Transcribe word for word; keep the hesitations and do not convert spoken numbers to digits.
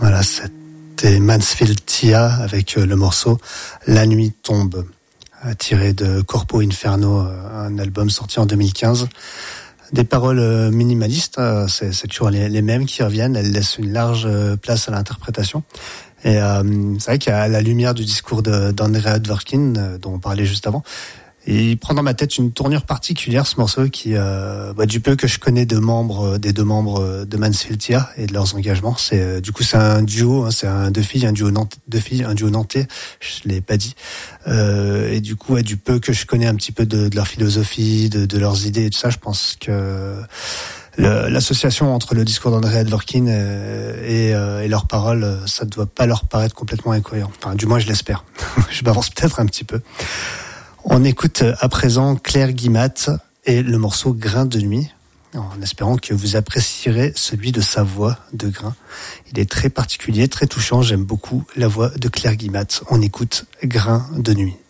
Voilà, c'était Mansfield Tia avec le morceau La Nuit Tombe, tiré de Corpo Inferno, un album sorti en deux mille quinze. Des paroles minimalistes, c'est, c'est toujours les, les mêmes qui reviennent, elles laissent une large place à l'interprétation. Et euh, c'est vrai qu'à la lumière du discours de, d'Andrea Dworkin, euh, dont on parlait juste avant, il prend dans ma tête une tournure particulière, ce morceau, qui, euh, bah, du peu que je connais de membres, des deux membres de Mansfield Tia et de leurs engagements, c'est euh, du coup c'est un duo, hein, c'est un deux filles, un duo nantais, deux filles, un duo nantais, je l'ai pas dit. Euh, et du coup, ouais, du peu que je connais un petit peu de, de leur philosophie, de, de leurs idées et tout ça, je pense que Le, l'association entre le discours d'Andrea Dworkin et, et, euh, et leurs paroles, ça ne doit pas leur paraître complètement incohérent. Enfin, du moins, je l'espère. Je m'avance peut-être un petit peu. On écoute à présent Claire Guillemette et le morceau Grain de nuit, en espérant que vous apprécierez celui de sa voix de Grain. Il est très particulier, très touchant. J'aime beaucoup la voix de Claire Guillemette. On écoute Grain de nuit.